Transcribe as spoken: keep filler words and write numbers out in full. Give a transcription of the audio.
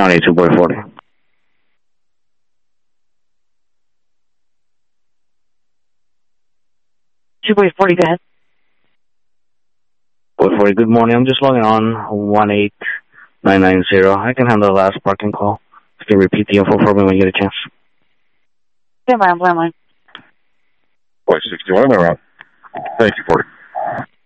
one eight two boy forty. two boy forty, go ahead. Boy forty, good morning. I'm just logging on one eight nine nine zero. I can handle the last parking call. You can repeat the info for me when you get a chance. Stand by, I'm blind line. Boy sixty-one, I'm around. Thank you, forty.